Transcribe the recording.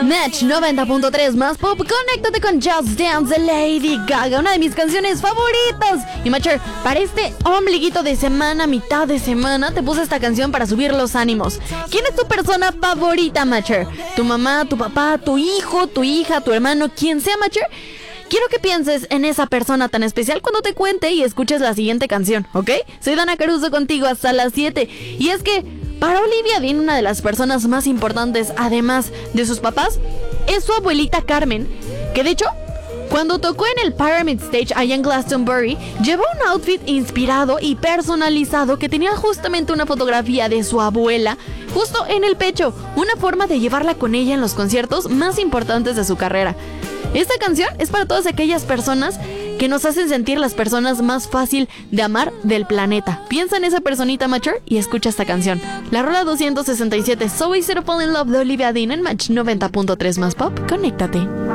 Match 90.3 más pop. Conéctate con Just Dance de Lady Gaga, una de mis canciones favoritas. Y Matcher, para este ombliguito de semana, mitad de semana, te puse esta canción para subir los ánimos. ¿Quién es tu persona favorita, Matcher? ¿Tu mamá, tu papá, tu hijo, tu hija, tu hermano, quien sea, Matcher? Quiero que pienses en esa persona tan especial cuando te cuente y escuches la siguiente canción, ¿ok? Soy Dana Caruso contigo hasta las 7. Y es que para Olivia Dean, una de las personas más importantes, además de sus papás, es su abuelita Carmen, que de hecho, cuando tocó en el Pyramid Stage allá en Glastonbury, llevó un outfit inspirado y personalizado que tenía justamente una fotografía de su abuela justo en el pecho, una forma de llevarla con ella en los conciertos más importantes de su carrera. Esta canción es para todas aquellas personas que nos hacen sentir las personas más fácil de amar del planeta. Piensa en esa personita, Matcher, y escucha esta canción. La rola 267, So Easy to Fall in Love de Olivia Dean en Match 90.3 más pop. Conéctate.